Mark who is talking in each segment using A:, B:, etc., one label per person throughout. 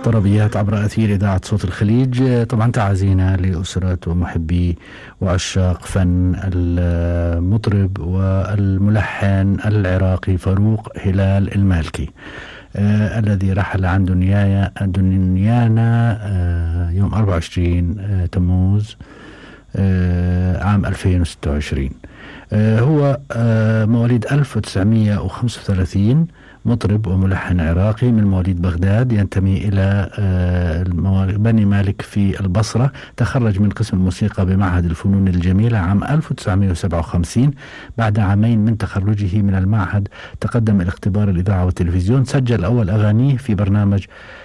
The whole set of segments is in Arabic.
A: طربيات عبر أثير إذاعة صوت الخليج. طبعا تعازينا لأسرة ومحبي وعشاق فن المطرب والملحن العراقي فاروق هلال المالكي الذي رحل عن دنيانا يوم 24 تموز عام 2026. هو مواليد 1935، مطرب وملحن عراقي من مواليد بغداد، ينتمي إلى بني مالك في البصرة. تخرج من قسم الموسيقى بمعهد الفنون الجميلة عام 1957. بعد عامين من تخرجه من المعهد تقدم إلى اختبار الإذاعة والتلفزيون، سجل أول أغانيه في برنامج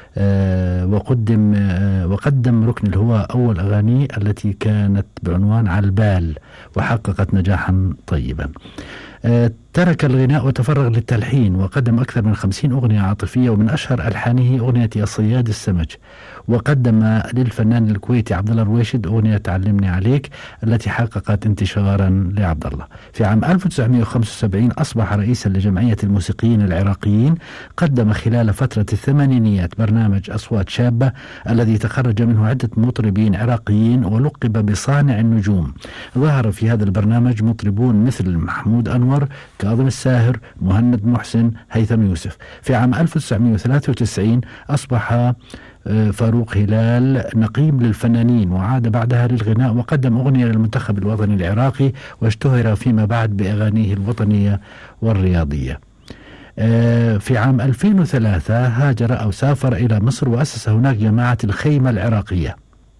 A: وقدم ركن الهواء أول أغانيه التي كانت بعنوان على البال، وحققت نجاحا طيبا. ترك الغناء وتفرغ للتلحين، وقدم أكثر من 50 أغنية عاطفية، ومن أشهر ألحانه أغنية يا صياد السمك. وقدم للفنان الكويتي عبد الله الرويشد أغنية تعلمني عليك التي حققت انتشارا لعبد الله. في عام 1975 أصبح رئيسا لجمعية الموسيقيين العراقيين. قدم خلال فترة الثمانينيات برنامج أصوات شابة الذي تخرج منه عدة مطربين عراقيين ولقب بصانع النجوم. ظهر في هذا البرنامج مطربون مثل محمود أنور، كاظم الساهر، مهند محسن، هيثم يوسف. في عام 1993 أصبح فاروق هلال نقيب للفنانين، وعاد بعدها للغناء، وقدم أغنية للمنتخب الوطني العراقي، واشتهر فيما بعد بأغانيه الوطنية والرياضية. في عام 2003 هاجر أو سافر إلى مصر، وأسس هناك جماعة الخيمة العراقية.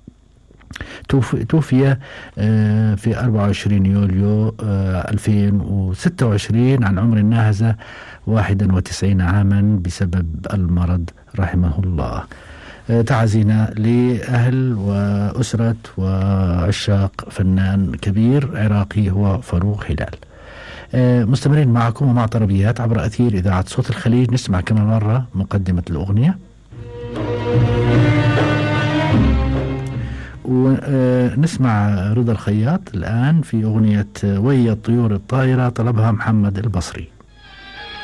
A: توفي في 24 يوليو 2026 عن عمر ناهز 91 عاما بسبب المرض رحمه الله. تعزينا لأهل وأسرة وعشاق فنان كبير عراقي هو فاروق هلال. مستمرين معكم ومع طربيات عبر أثير إذاعة صوت الخليج. نسمع كمان مرة مقدمة الأغنية، ونسمع رضا الخياط الآن في أغنية وهي الطيور الطائرة، طلبها محمد البصري.